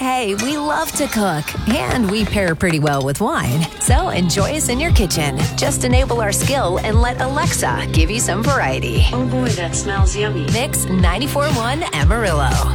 Hey, we love to cook, and we pair pretty well with wine. So enjoy us in your kitchen. Just enable our skill and let Alexa give you some variety. Oh boy, that smells yummy. Mix 94.1 Amarillo.